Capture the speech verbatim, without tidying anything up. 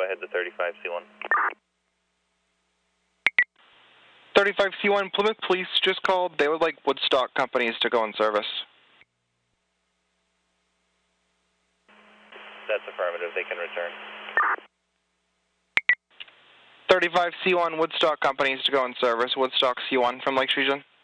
ahead to thirty-five C one. thirty-five C one, Plymouth Police just called. They would like Woodstock companies to go in service. That's affirmative. They can return. thirty-five C one, Woodstock companies to go in service. Woodstock C one from Lakes Region.